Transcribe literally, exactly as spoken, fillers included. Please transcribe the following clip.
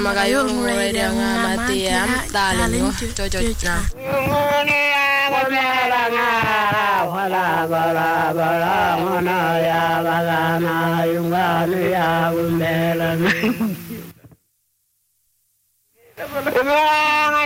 magayong radio nga matiam talin jojot na wala bala bala mana ya bala na yung ya umbelan